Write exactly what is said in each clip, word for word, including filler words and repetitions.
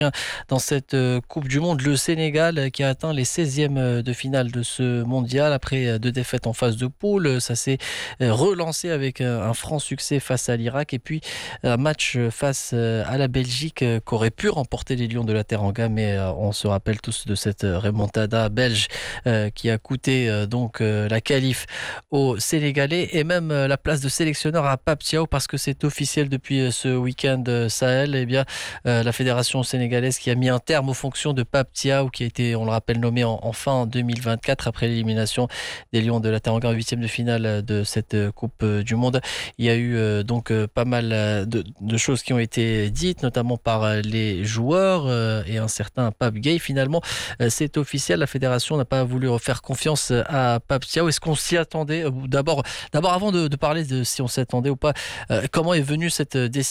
Dans cette Coupe du Monde, le Sénégal qui a atteint les seizièmes de finale de ce mondial après deux défaites en phase de poule. Ça s'est relancé avec un franc succès face à l'Irak et puis un match face à la Belgique qu'aurait pu remporter les Lions de la Teranga, mais on se rappelle tous de cette remontada belge qui a coûté donc la qualif aux Sénégalais et même la place de sélectionneur à Pape Thiaw, parce que c'est officiel depuis ce week-end Sahel. Eh bien, la fédération sénégalaise qui a mis un terme aux fonctions de Pape Thiaw, qui a été, on le rappelle, nommé en, en fin deux mille vingt-quatre après l'élimination des Lions de la Teranga en huitième de finale de cette Coupe du Monde. Il y a eu euh, donc euh, pas mal de, de choses qui ont été dites, notamment par les joueurs euh, et un certain Pape Gueye. Finalement, euh, c'est officiel, la fédération n'a pas voulu faire confiance à Pape Thiaw. Est-ce qu'on s'y attendait ? D'abord, d'abord avant de, de parler de si on s'y attendait ou pas, euh, comment est venue cette décision ?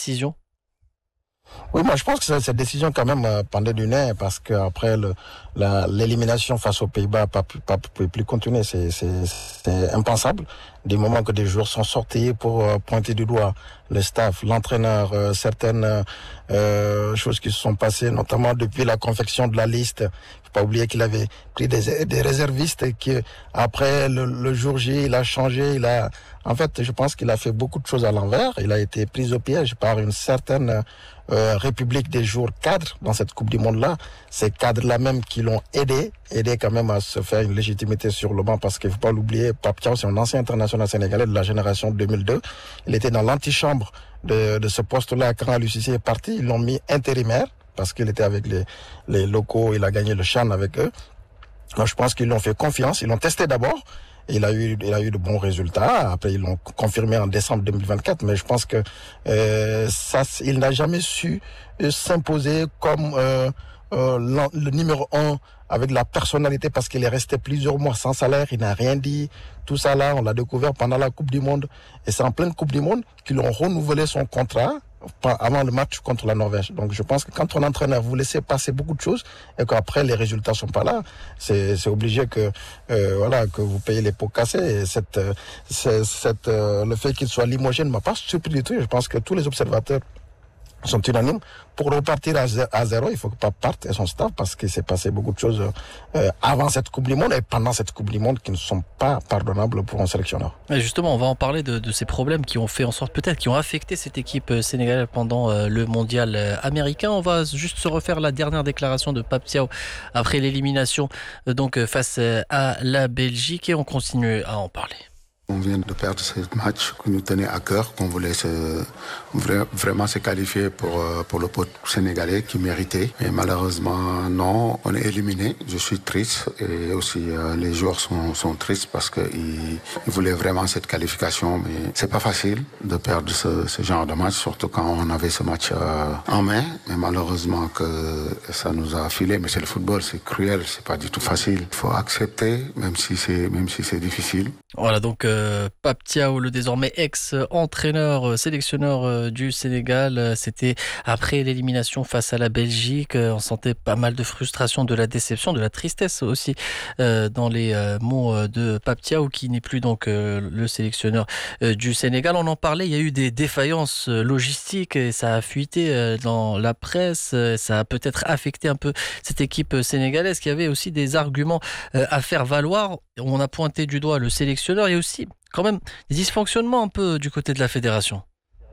Oui, moi je pense que cette décision quand même euh, pendait du nez, parce qu'après le, la, l'élimination face aux Pays-Bas, pas ne pouvait plus continuer. C'est, c'est, c'est impensable. Du moment que des joueurs sont sortis pour euh, pointer du doigt le staff, l'entraîneur, euh, certaines euh, choses qui se sont passées, notamment depuis la confection de la liste. Faut pas oublier qu'il avait pris des, des réservistes et qui, après le, le jour J, il a changé, il a, en fait, je pense qu'il a fait beaucoup de choses à l'envers. Il a été pris au piège par une certaine euh, république des joueurs cadres dans cette Coupe du Monde-là. Ces cadres-là même qui l'ont aidé, aidé quand même à se faire une légitimité sur le banc, parce qu'il faut pas l'oublier, Pape Thiaw, c'est un ancien international sénégalais de la génération deux mille deux. Il était dans l'antichambre de, de ce poste-là quand Aliou Cissé est parti. Ils l'ont mis intérimaire parce qu'il était avec les, les locaux, il a gagné le CHAN avec eux. Donc je pense qu'ils l'ont fait confiance, ils l'ont testé d'abord. Il a eu, il a eu de bons résultats. Après, ils l'ont confirmé en décembre deux mille vingt-quatre. Mais je pense que euh, ça, il n'a jamais su euh, s'imposer comme euh, euh, le numéro un avec la personnalité, parce qu'il est resté plusieurs mois sans salaire. Il n'a rien dit. Tout ça là, on l'a découvert pendant la Coupe du Monde. Et c'est en pleine Coupe du Monde qu'ils ont renouvelé son contrat avant le match contre la Norvège. Donc je pense que quand on entraîneur, vous laissez passer beaucoup de choses et qu'après les résultats sont pas là, c'est, c'est obligé que euh, voilà que vous payez les pots cassés. Et cette, cette, cette euh, le fait qu'il soit limogé ne m'a pas surpris du tout. Je pense que tous les observateurs sont unanimes. Pour repartir à zéro, il faut que Pape parte et son staff, parce qu'il s'est passé beaucoup de choses euh, avant cette Coupe du Monde et pendant cette Coupe du Monde qui ne sont pas pardonnables pour un sélectionneur. Et justement, on va en parler de, de ces problèmes qui ont fait en sorte, peut-être, qui ont affecté cette équipe sénégalaise pendant euh, le mondial euh, américain. On va juste se refaire la dernière déclaration de Pape Thiaw après l'élimination euh, donc euh, face euh, à la Belgique, et on continue à en parler. On vient de perdre ce match qui nous tenait à cœur, qu'on voulait se, vraiment se qualifier pour, pour le pot sénégalais qui méritait. Mais malheureusement, non, on est éliminé. Je suis triste, et aussi euh, les joueurs sont, sont tristes parce qu'ils ils voulaient vraiment cette qualification. Mais c'est pas facile de perdre ce, ce genre de match, surtout quand on avait ce match euh, en main. Mais malheureusement que ça nous a filé. Mais c'est le football, c'est cruel, c'est pas du tout facile. Il faut accepter, même si c'est, même si c'est difficile. Voilà donc euh, Pape Thiaw, le désormais ex-entraîneur, sélectionneur du Sénégal. C'était après l'élimination face à la Belgique. On sentait pas mal de frustration, de la déception, de la tristesse aussi euh, dans les euh, mots de Pape Thiaw, qui n'est plus donc euh, le sélectionneur euh, du Sénégal. On en parlait, il y a eu des défaillances logistiques et ça a fuité euh, dans la presse. Ça a peut-être affecté un peu cette équipe sénégalaise qui avait aussi des arguments euh, à faire valoir. On a pointé du doigt le sélectionneur. Il y a aussi quand même des dysfonctionnements un peu du côté de la fédération.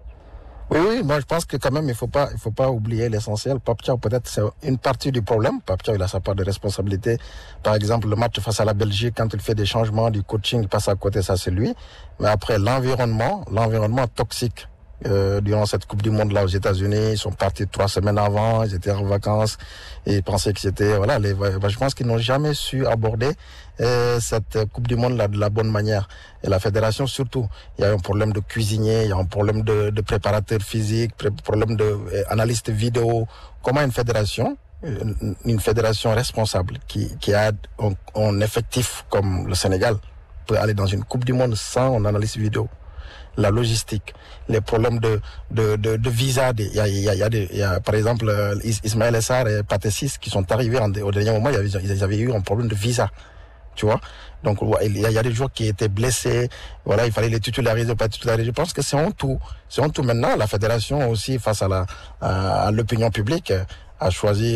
Oui, oui, moi je pense que quand même il faut pas, il faut pas oublier l'essentiel. Pape Thiaw, peut-être c'est une partie du problème. Pape Thiaw, il a sa part de responsabilité. Par exemple, le match face à la Belgique, quand il fait des changements du coaching, il passe à côté, ça c'est lui. Mais après l'environnement, l'environnement toxique. Euh, durant cette Coupe du Monde là aux États-Unis, ils sont partis trois semaines avant, ils étaient en vacances et ils pensaient que c'était voilà. Les, je pense qu'ils n'ont jamais su aborder euh, cette Coupe du Monde là de la bonne manière. Et la fédération surtout, il y a un problème de cuisinier, il y a un problème de, de préparateur physique, problème de euh, analyste vidéo. Comment une fédération, une, une fédération responsable qui qui a un, un effectif comme le Sénégal peut aller dans une Coupe du Monde sans un analyste vidéo? La logistique, les problèmes de de de, de visa, il y a il y a il y a, des, il y a par exemple Ismaël Essar et Pathé Ciss qui sont arrivés en, au dernier moment, il y avait, ils avaient eu un problème de visa, tu vois. Donc il y a, il y a des joueurs qui étaient blessés, voilà, il fallait les titulariser, pas titulariser. Je pense que c'est en tout, c'est en tout maintenant la fédération aussi face à la à, à l'opinion publique a choisi